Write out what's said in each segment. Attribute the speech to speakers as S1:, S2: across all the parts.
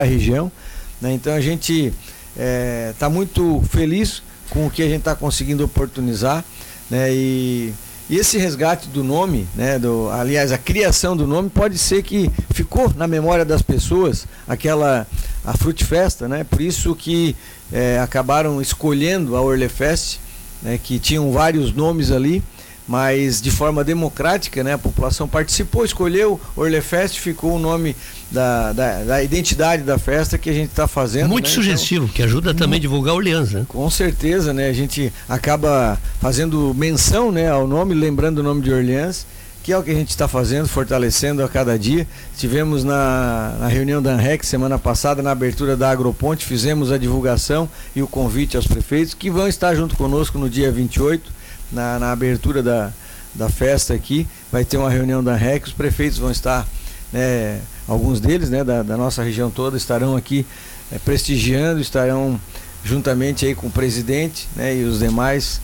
S1: região, né? Então a gente está muito feliz com o que a gente está conseguindo oportunizar, né? E esse resgate do nome, né? Aliás, a criação do nome pode ser que ficou na memória das pessoas a Frutfesta, né? Por isso que acabaram escolhendo a Orlefest, né? Que tinham vários nomes ali, mas de forma democrática, né? A população participou, escolheu Orlefest, ficou o nome da identidade da festa que a gente está fazendo.
S2: Muito, né? Sugestivo, então, que ajuda também a divulgar Orleans, né?
S1: Com certeza, né? A gente acaba fazendo menção, né, ao nome, lembrando o nome de Orleans, que é o que a gente está fazendo, fortalecendo a cada dia. Estivemos na reunião da ANREC semana passada, na abertura da Agroponte, fizemos a divulgação e o convite aos prefeitos, que vão estar junto conosco no dia 28, na abertura da festa aqui. Vai ter uma reunião da ANREC, os prefeitos vão estar, né, alguns deles, né, da nossa região toda, estarão aqui prestigiando, estarão juntamente aí com o presidente, né, e os demais,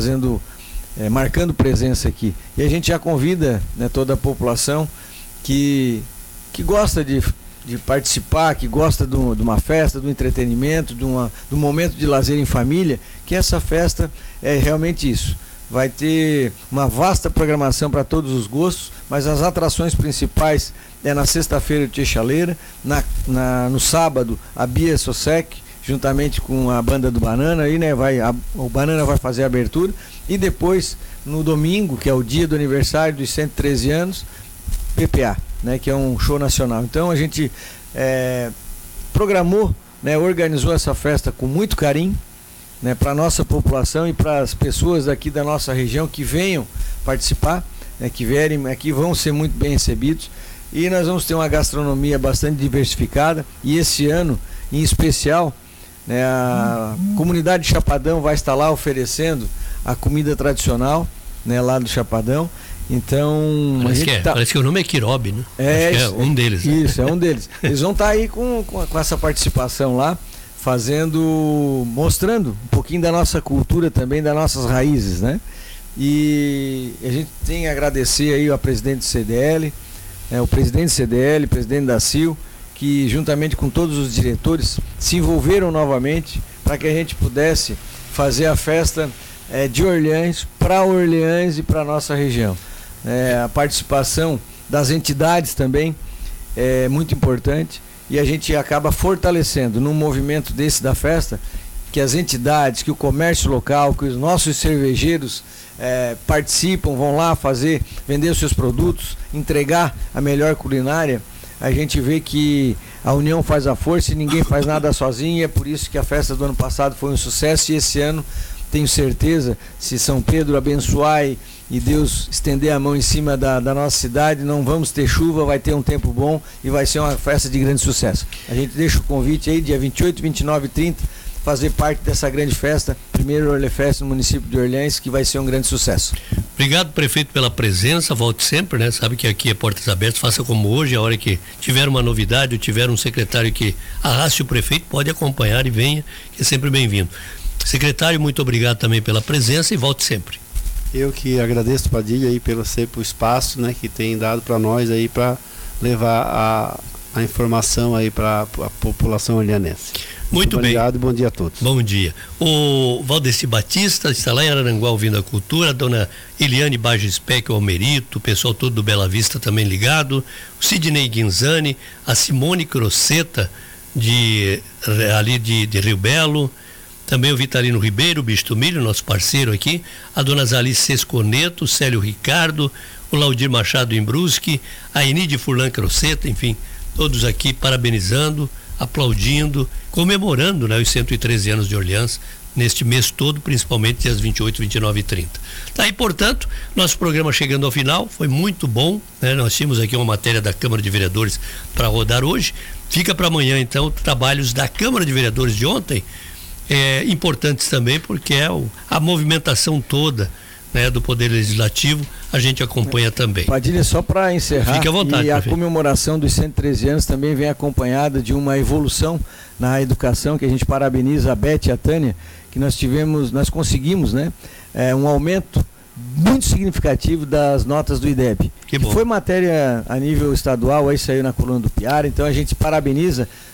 S1: marcando presença aqui. E a gente já convida, né, toda a população que gosta de participar, que gosta de uma festa, do entretenimento, do momento de lazer em família, que essa festa é realmente isso. Vai ter uma vasta programação para todos os gostos, mas as atrações principais é na sexta-feira o Tia Chaleira, no sábado a Bia Sosek, juntamente com a banda do Banana, aí, né, o Banana vai fazer a abertura, e depois no domingo, que é o dia do aniversário dos 113 anos, PPA, né, que é um show nacional. Então a gente programou, né, organizou essa festa com muito carinho, né, para a nossa população e para as pessoas daqui da nossa região que venham participar, né, que vierem aqui, vão ser muito bem recebidos. E nós vamos ter uma gastronomia bastante diversificada, e esse ano em especial, né, a comunidade de Chapadão vai estar lá oferecendo a comida tradicional, né, lá do Chapadão. Então
S2: parece que o nome é Quirobe, né? É um deles, né?
S1: Isso, é um deles. Eles vão estar aí com essa participação lá, mostrando um pouquinho da nossa cultura também, das nossas raízes, né? E a gente tem a agradecer aí ao presidente do CDL, o presidente do CDL, presidente da CIL, que juntamente com todos os diretores se envolveram novamente para que a gente pudesse fazer a festa de Orleans para Orleans e para a nossa região. A participação das entidades também é muito importante, e a gente acaba fortalecendo num movimento desse da festa, que as entidades, que o comércio local, que os nossos cervejeiros participam, vão lá vender os seus produtos, entregar a melhor culinária. A gente vê que a união faz a força e ninguém faz nada sozinho, e é por isso que a festa do ano passado foi um sucesso, e esse ano tenho certeza, se São Pedro abençoar e Deus estender a mão em cima da nossa cidade, não vamos ter chuva, vai ter um tempo bom e vai ser uma festa de grande sucesso. A gente deixa o convite aí, dia 28, 29 e 30, fazer parte dessa grande festa, primeiro Orlefest no município de Orleans, que vai ser um grande sucesso.
S2: Obrigado, prefeito, pela presença, volte sempre, né? Sabe que aqui é portas abertas, faça como hoje, a hora que tiver uma novidade ou tiver um secretário que arraste o prefeito, pode acompanhar e venha, que é sempre bem-vindo. Secretário, muito obrigado também pela presença e volte sempre.
S3: Eu que agradeço, Padilha, aí pelo espaço, né, que tem dado para nós aí para levar a informação aí para a população orleanense.
S2: Muito bem.
S3: Obrigado e bom dia a todos.
S2: Bom dia. O Valdeci Batista está lá em Araranguá ouvindo a cultura, a dona Eliane Bages Peck, o Almerito, o pessoal todo do Bela Vista também ligado, o Sidney Guinzani, a Simone Croceta ali de Rio Belo, também o Vitalino Ribeiro, Bicho do Milho, nosso parceiro aqui, a dona Zalice Sesconeto, Célio Ricardo, o Laudir Machado Imbrusque, a Enide Furlan Croceta, enfim, todos aqui parabenizando, aplaudindo, comemorando, né, os 113 anos de Orleans, neste mês todo, principalmente dias 28, 29 e 30. Tá aí, portanto, nosso programa chegando ao final, foi muito bom, né? Nós tínhamos aqui uma matéria da Câmara de Vereadores para rodar hoje, fica para amanhã então trabalhos da Câmara de Vereadores de ontem, importantes também, porque a movimentação toda, né, do Poder Legislativo, a gente acompanha também.
S1: Padilha, só para encerrar,
S2: fique à vontade,
S1: a
S2: prefeito.
S1: Comemoração dos 113 anos também vem acompanhada de uma evolução na educação, que a gente parabeniza a Beth e a Tânia, que nós conseguimos, né, um aumento muito significativo das notas do IDEB.
S2: Que bom.
S1: Foi matéria a nível estadual, aí saiu na coluna do Piara, então a gente parabeniza